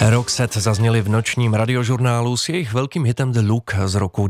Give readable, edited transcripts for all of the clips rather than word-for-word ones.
Roxette zazněli v nočním radiožurnálu s jejich velkým hitem The Look z roku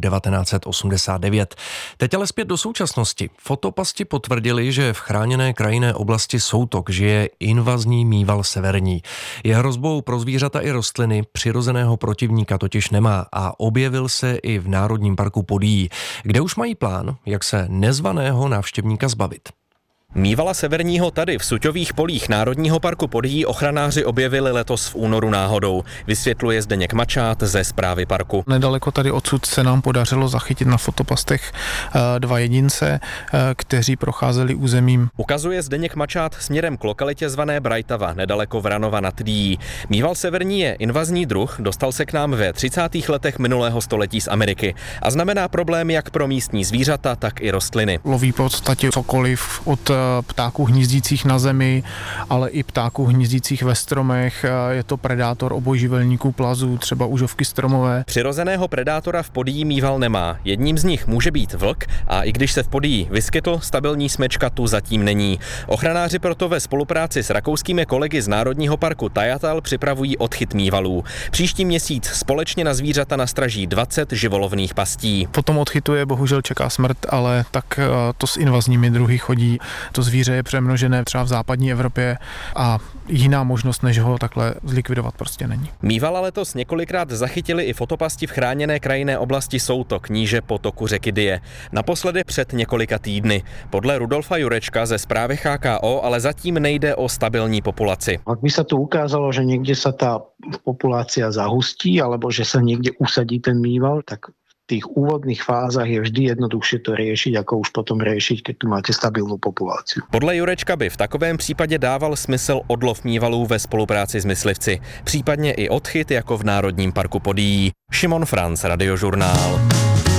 1989. Teď ale zpět do současnosti. Fotopasti potvrdili, že v chráněné krajinné oblasti Soutok žije invazní mýval severní. Je hrozbou pro zvířata i rostliny, přirozeného protivníka totiž nemá a objevil se i v Národním parku Podyjí, kde už mají plán, jak se nezvaného návštěvníka zbavit. Mývala severního tady v Suťových polích Národního parku Podyjí ochranáři objevili letos v únoru náhodou. Vysvětluje Zdeněk Mačát ze správy parku. Nedaleko tady odsud se nám podařilo zachytit na fotopastech dva jedince, kteří procházeli územím. Ukazuje Zdeněk Mačát směrem k lokalitě zvané Brajtava, nedaleko Vranova nad Dyjí. Mýval severní je invazní druh, dostal se k nám ve 30. letech minulého století z Ameriky a znamená problém jak pro místní zvířata, tak i rostliny. Loví v podstatě cokoliv od ptáků hnízdících na zemi, ale i ptáků hnízdících ve stromech. Je to predátor obojživelníků plazů, třeba užovky stromové. Přirozeného predátora v Podyjí mýval nemá. Jedním z nich může být vlk a i když se v Podyjí vyskytl, stabilní smečka tu zatím není. Ochranáři proto ve spolupráci s rakouskými kolegy z Národního parku Tajatal připravují odchyt mývalů. Příští měsíc společně na zvířata nastraží 20 živolovných pastí. Potom odchytu je bohužel čeká smrt, ale tak to s invazními druhy chodí. To zvíře je přemnožené třeba v západní Evropě a jiná možnost, než ho takhle zlikvidovat, prostě není. Mývala letos několikrát zachytili i fotopasti v chráněné krajinné oblasti Soutok, níže potoku řeky Dyje. Naposledy před několika týdny. Podle Rudolfa Jurečka ze správy HKO ale zatím nejde o stabilní populaci. Ak by sa tu ukázalo, že niekde sa tá populácia zahustí alebo že sa niekde usadí ten mýval, tak v tých úvodných fázach je vždy jednoduchšie to riešiť, ako už potom riešiť, keď tu máte stabilnou populáciu. Podle Jurečka by v takovém případě dával smysl odlov mývalů ve spolupráci s myslivci, případně i odchyt jako v Národním parku Podyjí. Šimon Franc, Radiožurnál.